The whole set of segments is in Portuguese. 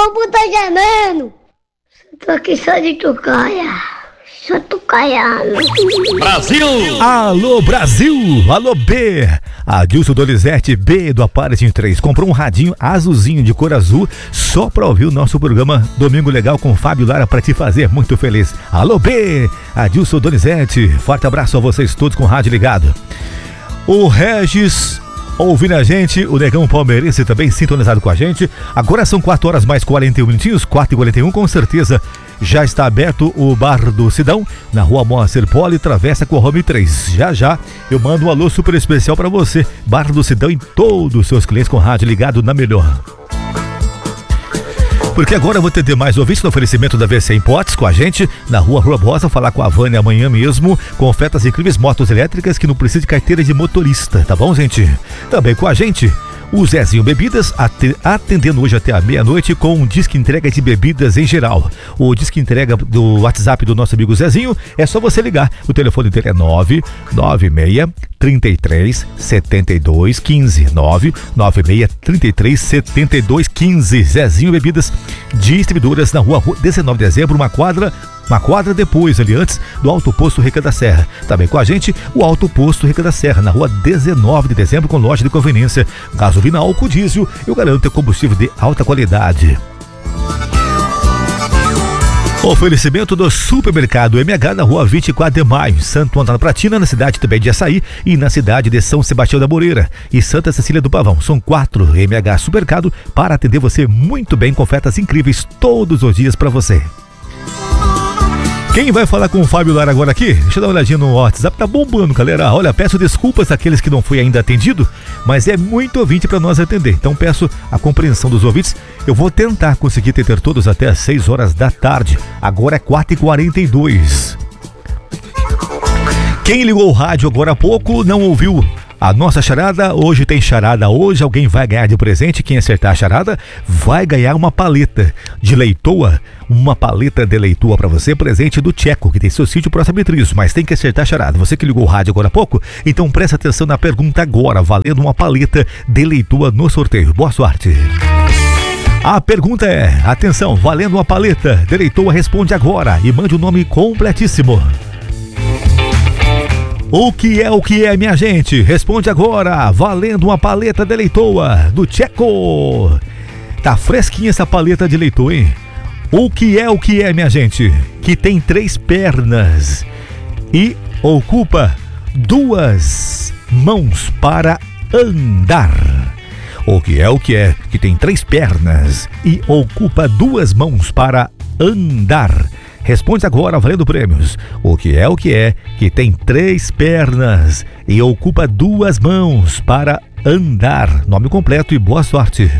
pombo tá gemendo. Tô aqui só de tucaia. Só tucaiano. Brasil! Alô, Brasil! Alô, B! Adilson Donizete, B do Aparecem 3, comprou um radinho azulzinho de cor azul só pra ouvir o nosso programa Domingo Legal com Fábio Lara pra te fazer muito feliz. Alô, B! Adilson Donizete, forte abraço a vocês todos com o rádio ligado. O Regis ouvindo a gente, o Negão Palmeirense também sintonizado com a gente. Agora são 4 horas mais 41 minutinhos, 4h41, com certeza já está aberto o Bar do Sidão, na rua Moacir Poli, travessa com a Rome 3. Já eu mando um alô super especial para você, Bar do Sidão, e todos os seus clientes com rádio ligado na melhor. Porque agora eu vou ter mais ouvintes no oferecimento da VC Imports com a gente, na rua Rua Rosa, falar com a Vânia amanhã mesmo, com ofertas incríveis, motos elétricas que não precisa de carteira de motorista, tá bom, gente? Também com a gente, o Zezinho Bebidas, atendendo hoje até a meia-noite com um disque entrega de bebidas em geral. O disque entrega do WhatsApp do nosso amigo Zezinho, é só você ligar. O telefone dele é 996 33 72 15 996 33 72 15. Zezinho Bebidas, distribuidoras na rua 19 de dezembro, uma quadra depois, ali antes do Alto Posto Rica da Serra. Também com a gente, o Alto Posto Rica da Serra, na rua 19 de dezembro, com loja de conveniência, gasolina, álcool diesel, eu garanto combustível de alta qualidade. Oferecimento do Supermercado MH na rua 24 de maio, Santo Antônio Pratina, na cidade também de Açaí e na cidade de São Sebastião da Moreira e Santa Cecília do Pavão. São 4 MH Supermercado para atender você muito bem, com ofertas incríveis todos os dias para você. Quem vai falar com o Fábio Lara agora aqui? Deixa eu dar uma olhadinha no WhatsApp, tá bombando, galera. Olha, peço desculpas àqueles que não foi ainda atendido, mas é muito ouvinte para nós atender. Então peço a compreensão dos ouvintes. Eu vou tentar conseguir ter todos até às 6 horas da tarde. Agora é 4h42. Quem ligou o rádio agora há pouco não ouviu a nossa charada. Hoje tem charada. Hoje alguém vai ganhar de presente. Quem acertar a charada vai ganhar uma paleta de leitoa. Uma paleta de leitoa para você, presente do Tcheco, que tem seu sítio próximo a Beatriz, mas tem que acertar a charada. Você que ligou o rádio agora há pouco, então presta atenção na pergunta agora, valendo uma paleta de leitoa no sorteio. Boa sorte. A pergunta é, atenção, valendo uma paleta de leitoa, responde agora e mande o nome completíssimo. O que é, minha gente? Responde agora, valendo uma paleta de leitoa do Tcheco. Tá fresquinha essa paleta de leitoa, hein? O que é, minha gente? Que tem 3 pernas e ocupa 2 mãos para andar. O que é? Que tem 3 pernas e ocupa 2 mãos para andar. Responde agora, valendo prêmios. O que é? Que tem 3 pernas e ocupa 2 mãos para andar. Nome completo e boa sorte.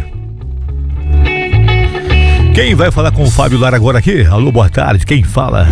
Quem vai falar com o Fábio Lara agora aqui? Alô, boa tarde, quem fala?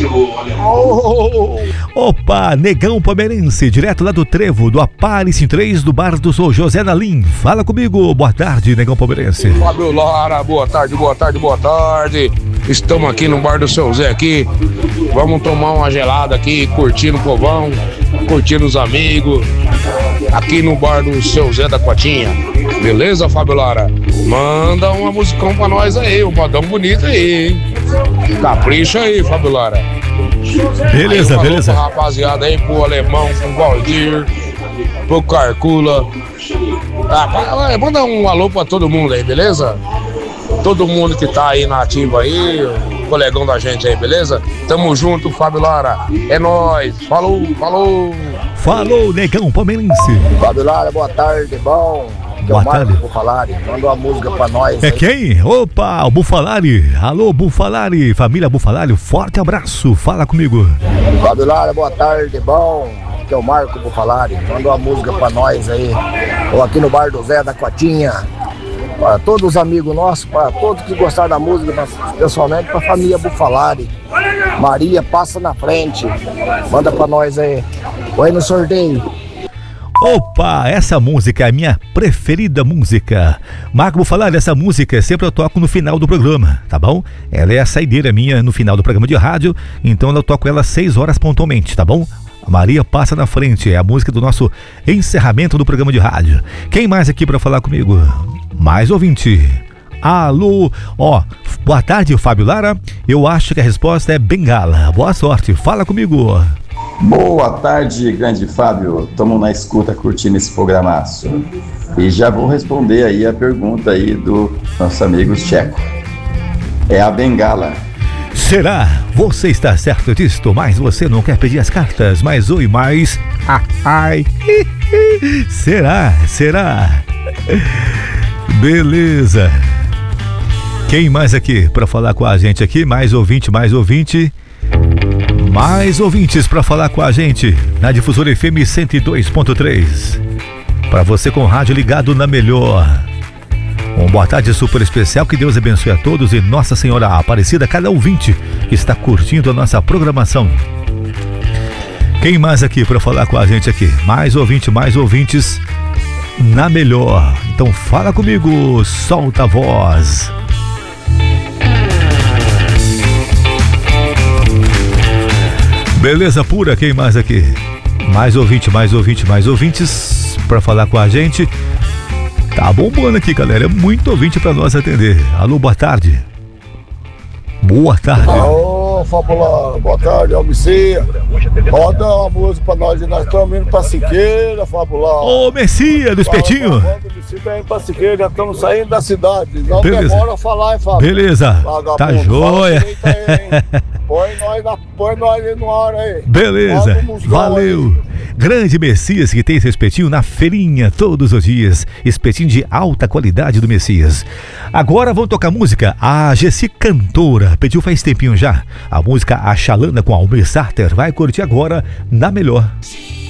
Opa, Negão Palmeirense, direto lá do Trevo, do Aparecem 3, do Bar do Sou José Nalim. Fala comigo, boa tarde, Negão Palmeirense. Fábio Lara, boa tarde. Estamos aqui no Bar do Seu Zé aqui. Vamos tomar uma gelada aqui, curtindo o povão, curtindo os amigos. Aqui no Bar do Seu Zé da Cotinha. Beleza, Fábio Lara? Manda uma musicão pra nós aí, um modão bonito aí, hein? Capricha aí, Fábio Lara. Beleza. Pra rapaziada aí, pro Alemão, pro Valdir, pro Carcula. Manda um alô pra todo mundo aí, beleza? Todo mundo que tá aí na ativa aí, o colegão da gente aí, beleza? Tamo junto, Fábio Lara. É nóis. Falou. Falou, Negão Palmeirense. Fábio Lara, boa tarde, bom. Boa tarde. Bufalari, manda uma música pra nós. É aí. Quem? Opa, o Bufalari. Alô, Bufalari, família Bufalari, forte abraço, fala comigo. Fábio Lara, boa tarde, bom. Aqui é o Marco Bufalari, manda uma música pra nós aí. Tô aqui no Bar do Zé da Cotinha. Para todos os amigos nossos, para todos que gostaram da música, pessoalmente para a família Bufalari. Maria, passa na frente. Manda pra nós aí. Vai no sorteio. Opa, essa música é a minha preferida música. Marco Bufalari, essa música sempre eu toco no final do programa, tá bom? Ela é a saideira minha no final do programa de rádio, então eu toco ela às 6 horas pontualmente, tá bom? A Maria passa na frente, é a música do nosso encerramento do programa de rádio. Quem mais aqui para falar comigo? Mais ouvinte. Alô, boa tarde, Fábio Lara. Eu acho que a resposta é Bengala. Boa sorte, fala comigo. Boa tarde, grande Fábio. Estamos na escuta, curtindo esse programaço. E já vou responder aí a pergunta aí do nosso amigo Tcheco. É a Bengala. Será? Você está certo disto, mas você não quer pedir as cartas, mas oi, mais. Ai. Será? Beleza. Quem mais aqui para falar com a gente aqui? Mais ouvinte. Mais ouvintes para falar com a gente na Difusora FM 102.3. Para você com o rádio ligado na melhor. Uma boa tarde super especial, que Deus abençoe a todos e Nossa Senhora Aparecida, cada ouvinte que está curtindo a nossa programação. Quem mais aqui para falar com a gente aqui? Mais ouvintes na melhor. Então fala comigo, solta a voz. Beleza pura, quem mais aqui? Mais ouvintes para falar com a gente. Tá bombando aqui, galera. É muito ouvinte pra nós atender. Alô, boa tarde. Ô, Fábula, boa tarde, Almicia. Roda uma música pra nós. Nós estamos indo pra Siqueira, Fábula. Ô, Messias do Espetinho. Tá indo pra Siqueira, já estamos saindo da cidade. Não Beleza. demora a falar, hein, Fábio? Beleza. Vagabundo, Tá joia. Põe nós aí no ar aí. Beleza. Valeu. Aí. Grande Messias, que tem esse espetinho na feirinha todos os dias. Espetinho de alta qualidade do Messias. Agora vamos tocar música. A Gessi Cantora pediu faz tempinho já. A música A Xalana com Almir Sater. Vai curtir agora na melhor.